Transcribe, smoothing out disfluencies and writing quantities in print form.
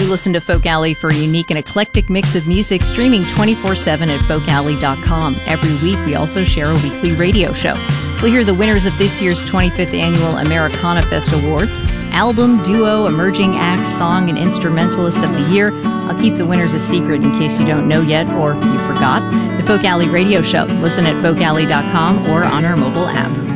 listen to Folk Alley for a unique and eclectic mix of music, streaming 24/7 at folkalley.com. Every week, we also share a weekly radio show. We'll hear the winners of this year's 25th Annual Americana Fest Awards, album, duo, emerging act, song, and instrumentalist of the year. I'll keep the winners a secret in case you don't know yet or you forgot. The Folk Alley Radio Show. Listen at folkalley.com or on our mobile app.